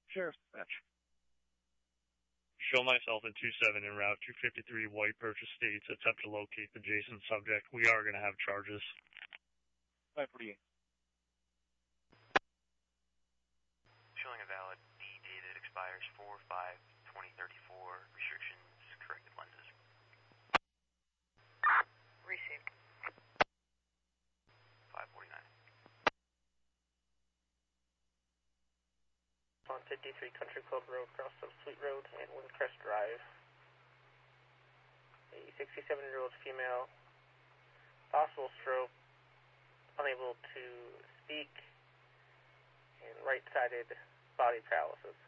Sheriff's Dispatch. Show myself in 27 en route 253 White Birch Estates. Attempt to locate the Jason subject. We are going to have charges. 548. Showing a valid D dated expires 4/5/2034. Restrictions corrected lenses. Received. 549. On 53 Country Club Road, across Sweet Road and Windcrest Drive. A 67-year-old female, possible stroke, unable to speak, and right-sided body paralysis.